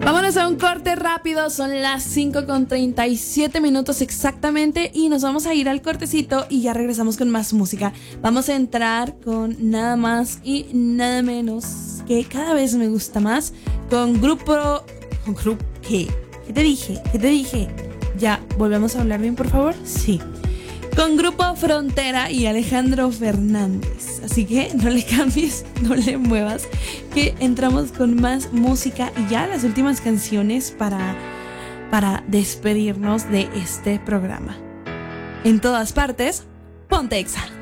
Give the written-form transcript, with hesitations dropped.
Vámonos a un corte rápido, son las 5:37 exactamente y nos vamos a ir al cortecito y ya regresamos con más música. Vamos a entrar con nada más y nada menos que cada vez me gusta más con ¿qué? ¿Qué te dije? ¿Qué te dije? Ya, ¿volvemos a hablar bien, por favor? Sí. Con Grupo Frontera y Alejandro Fernández. Así que no le cambies, no le muevas, que entramos con más música y ya las últimas canciones para despedirnos de este programa. En todas partes, ponte Exa.